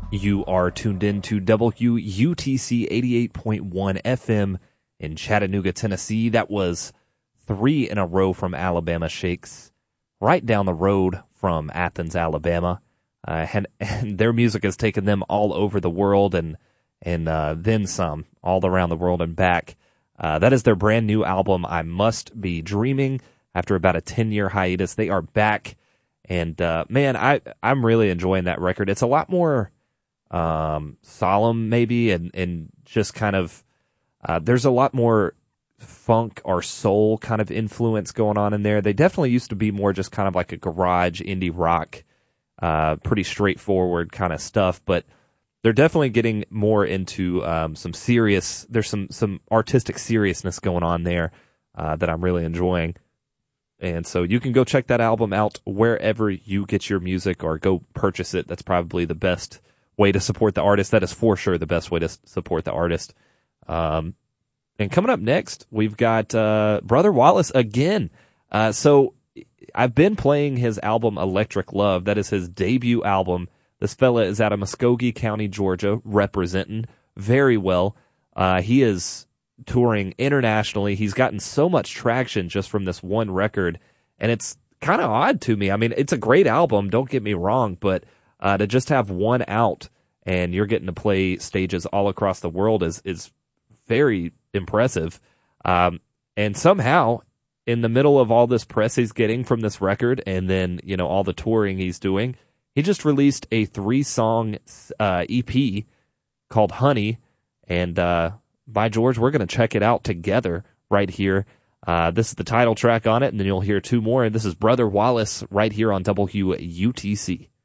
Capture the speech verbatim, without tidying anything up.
You are tuned in to W U T C eighty-eight point one F M in Chattanooga, Tennessee. That was three in a row from Alabama Shakes, right down the road from Athens, Alabama. Uh, and, and their music has taken them all over the world and and uh, then some, all around the world and back. Uh, that is their brand new album, I Must Be Dreaming. After about a ten-year hiatus, they are back. And, uh, man, I, I'm really enjoying that record. It's a lot more um, solemn, maybe, and, and just kind of, uh, there's a lot more funk or soul kind of influence going on in there. They definitely used to be more just kind of like a garage indie rock, uh, pretty straightforward kind of stuff, but they're definitely getting more into um, some serious, there's some, some artistic seriousness going on there uh, that I'm really enjoying. And so you can go check that album out wherever you get your music or go purchase it. That's probably the best way to support the artist. That is for sure the best way to support the artist. Um, and coming up next, we've got uh, Brother Wallace again. Uh, so I've been playing his album Electric Love. That is his debut album. This fella is out of Muskogee County, Georgia, representing very well. Uh, he is touring internationally. He's gotten so much traction just from this one record, and it's kind of odd to me. I mean, it's a great album, don't get me wrong, but uh, to just have one out and you're getting to play stages all across the world is is very impressive. Um, and somehow, in the middle of all this press he's getting from this record, and then you know all the touring he's doing, he just released a three-song uh, E P called Honey, and uh, by George, we're going to check it out together right here. Uh, this is the title track on it, and then you'll hear two more. And this is Brother Wallace right here on W U T C.